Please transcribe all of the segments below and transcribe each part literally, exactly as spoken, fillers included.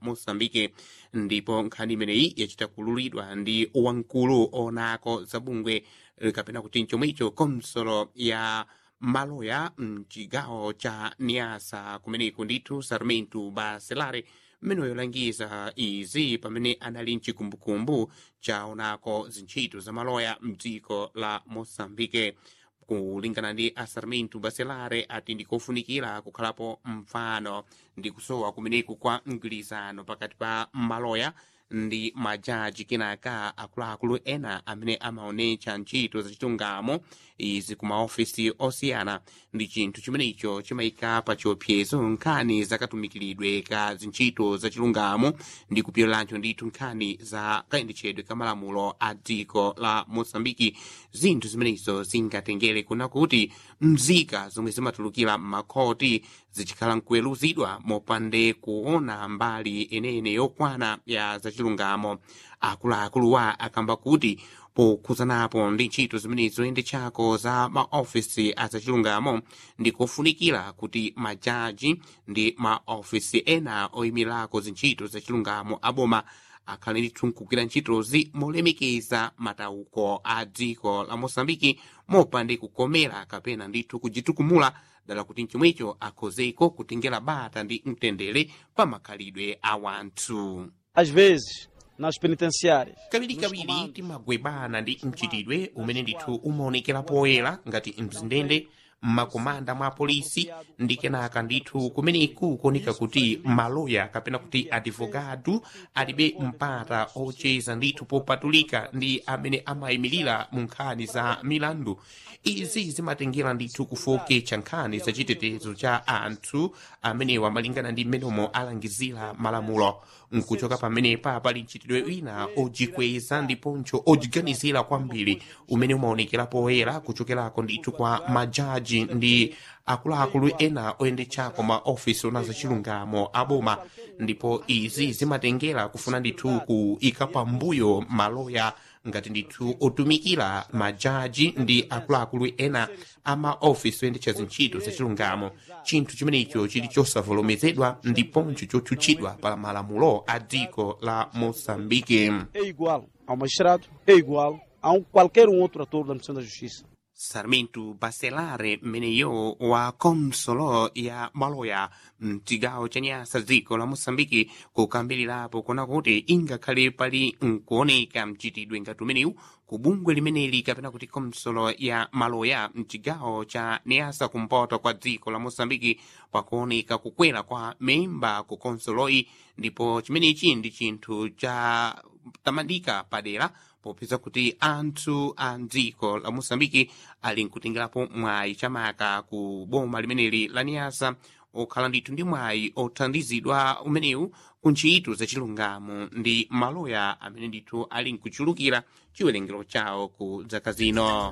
Mosambike. Ndipo nkhani imeneyi yachita kululidwa ndi wamkulu onako zabungwe kapena kuti nchomwecho konsolo ya maloya mchigawo cha Niasa kumeneko ndithu Sarmento Baselare mmene yolangiza izi pamene anali mchikumbukumbu chaonako zintchito za maloya mdziko la Mosambike. Kulingana ndi a Sarmento Baselare ati ndikofunikira kukhalapo mfano ndi kusowa kumeneku kwa mgwirizano pakati pa maloya ndi majaji kenaka akuluakulu ena amene amaonetsa ntchito zachilungamo izi ku maofisi osiyana ndi chinthu chimenecho chimayika pa chiopsezo nkhani zakatumikiridwe ka zintchito zachilungamo ndi kupiriranso ndithu nkhani za kayendetsedwe ka malamulo a dziko la Mosambiki. Zinthu zimenezo zingatengere kuna kuti mzika zomwe zimatulukira m'makhoti zichikhala nkuweruzidwa mopande kuona mbali enene yokwana ya zachilungamo. Akuluakuluwa akamba kuti pokhuzanapo ndi ntchito zimene zoyendetsako za maofisi azachilungamo ndikofunikira kuti majaji ndi maofisi ena oyimirako zintchito zachilungamo aboma akhale ndithu nkugwira ntchitozi molemekeza matauko a dziko la Mosambiki mopande kukomera kapena ndithu kujitukumula dala kuti nchomwecho akhozeko kutengera bata ndi mtendere pa makhalidwe a wanthu. Às vezes nas penitenciárias kawirikawiri timagwebana ndi mchitidwe umene ndithu umaonekera poyera ngati mzindende mmakomanda mwa polisi ndi kenaka ndithu kumeneku kuoneka kuti maloya kapena kuti advogado alibe mpata ocheza ndithu popatulika ndi amene amayimirira mu nkhani za milandu. Izi zimatengera ndithu kufoketsa nkhani za chitetezo cha anthu amenewa malingana ndi mmenomo alangizira malamulo. Nkuchoka pamenepa pali mchitidwe wina ojikweza ndiponso ojiganizira kwambiri umene umaonekera poyera kuchokerako ndithu kwa majaji ndi akuluakulu ena oyendetsako maofisi ona zachilungamo aboma. Ndipo izi zimatengera kufuna ndithu kuika pambuyo maloya ngati ndithu otumikira majaji ndi akuluakulu ena ama ofisi oyendetsa zintchito zachilungamo. Chinthu chimenecho chili chosavomerezedwa ndiponso chotchutchidwa pa malamulo a dziko la Moçambique. É igual ao magistrado, é igual a um qualquer um outro ator da Administração da Justiça. Sarmento Baselare mmeneyo wa konsolo ya maloya mchigawo cha Niasa dziko la Mosambiki kukambirirapo kuona kuti ingakhale pali nkuoneka mchitidwe ngati umenewu ku bungwe limeneli kapena kuti konsolo ya maloya mchigawo cha Niasa kumpoto kwa dziko la Mosambiki pakuoneka kukwera kwa memba ku konsoloyi. Ndipo chimenechi ndi chinthu cha tamandika padera popeza kuti anthu a dziko la Mosambiki ali nkutengerapo mwayi chamaka ku boma limeneli la Niasa okhala ndithu ndi mwayi othandizidwa umenewu ku ntchito zachilungamo ndi maloya amene ndithu ali nkuchulukira chiwerengero chawo ku zaka zino.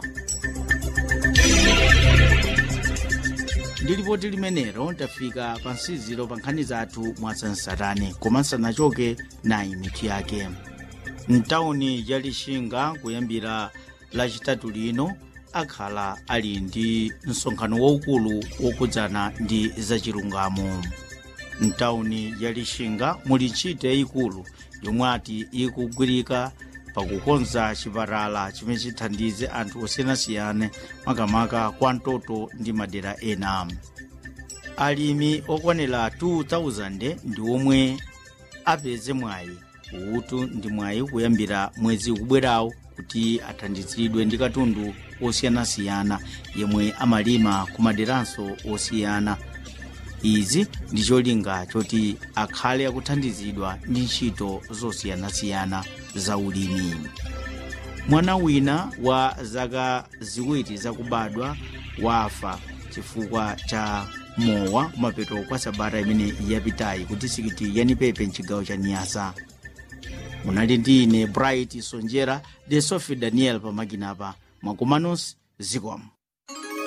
Ndi lipoti limenelo tafika pa nsiziro pa nkhani zathu mwatsansatane komanso nachoke nayi mitu yake. Mtawuni ya Lixinga kuyambira lachitatu lino akhala ali ndi msonkhano waukulu wokudzana ndi zachilungamo. Mtawuni ya Lixinga muli ntchito yayikulu yomwe ati ikugwirika pakukonza chipatala chimene chithandize anthu osiyanasiyana makamaka kwa mtoto ndi madera ena. Alimi okwanira two thousand ndi omwe apeze mwayi utu ndi mwayi kuyambira mwezi ukubwerawo kuti athandizidwe ndi katundu osiyanasiyana yemwe amalima kumaderanso osiyana. Izi ndi cholinga choti akhale akuthandizidwa ndi ntchito zosiyanasiyana za ulimi. Mwana wina wa zaka ziwiri zakubadwa wafa chifukwa cha mowa kumapeto kwa sabata imene yapitayi ku disikiti ya Nipepe mchigawo cha Niasa. Munali ndi ine Bright Sonjera de Sophie Daniel pa makinapa mwakumanos zikomo.